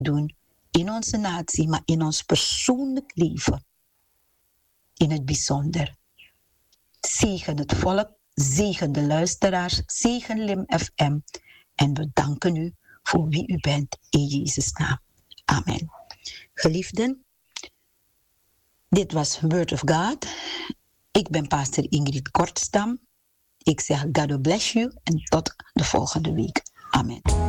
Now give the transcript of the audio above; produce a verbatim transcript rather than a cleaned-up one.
doen in onze natie, maar in ons persoonlijk leven. In het bijzonder. Zegen het volk, zegen de luisteraars, zegen Lim F M. En we danken u voor wie u bent in Jezus' naam. Amen. Geliefden, dit was Word of God. Ik ben pastor Ingrid Kortstam. Ik zeg God bless you en tot de volgende week. Amen.